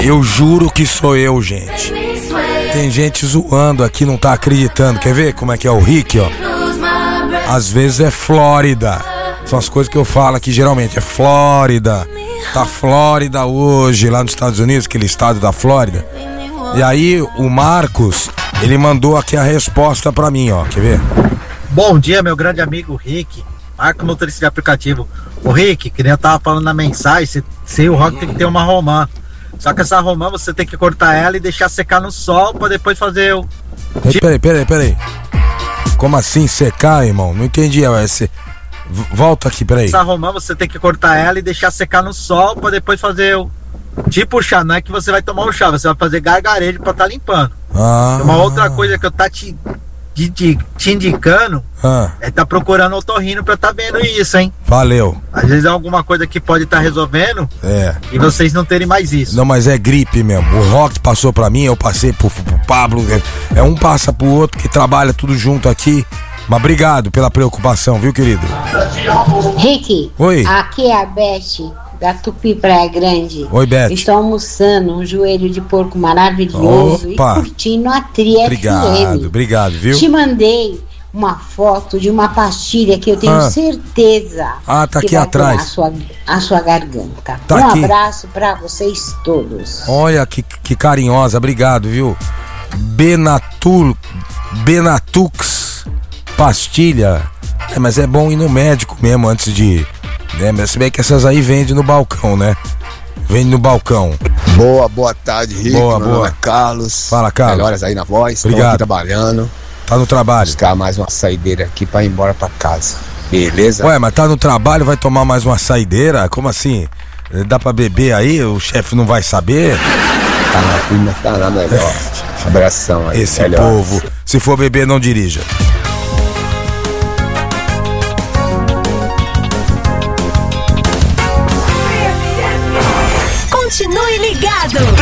Eu juro que sou eu, gente. Tem gente zoando aqui, não tá acreditando. Quer ver como é que é o Rick, ó? Às vezes é Flórida. São as coisas que eu falo aqui geralmente. É Flórida. Tá Flórida hoje, lá nos Estados Unidos, aquele estado da Flórida. E aí o Marcos, ele mandou aqui a resposta pra mim, ó. Quer ver? Bom dia, meu grande amigo Rick. Marco, motorista de aplicativo. O Rick, que nem eu tava falando na mensagem, se o Rock tem que ter uma romã. Só que essa romã você tem que cortar ela e deixar secar no sol pra depois fazer o... Peraí. Como assim secar, irmão? Não entendi. Volta aqui, peraí. Essa romã você tem que cortar ela e deixar secar no sol pra depois fazer o... Tipo o chá, não é que você vai tomar o chá, você vai fazer gargarejo pra tá limpando. Uma outra coisa que eu te indicando é tá procurando otorrino pra tá vendo isso, hein? Valeu. Às vezes é alguma coisa que pode estar resolvendo e vocês não terem mais isso. Não, mas é gripe mesmo. O Rock passou pra mim, eu passei pro Pablo. Um passa pro outro, que trabalha tudo junto aqui. Mas obrigado pela preocupação, viu, querido? Rick, oi. Aqui é a Beth da Tupi Praia Grande. Oi, Beth. Estou almoçando um joelho de porco maravilhoso. Opa. E curtindo a Tri FM. Obrigado, viu? Te mandei uma foto de uma pastilha que eu tenho certeza tá que aqui vai atrás. curar a sua garganta. Tá um aqui. Abraço pra vocês todos. Olha que carinhosa, obrigado, viu? Benatux pastilha. Mas é bom ir no médico mesmo antes de... Se bem que essas aí vendem no balcão, né? Vende no balcão. Boa tarde, Rick. Boa. Meu nome é Carlos. Fala, Carlos. Melhoras aí na voz. Obrigado. Estou aqui trabalhando. Tá no trabalho. Buscar mais uma saideira aqui pra ir embora pra casa. Beleza? Ué, mas tá no trabalho, vai tomar mais uma saideira? Como assim? Dá pra beber aí? O chefe não vai saber? Tá na firma, tá na melhor. Abração aí. Esse melhor. povo, se for beber, não dirija. Continue ligado.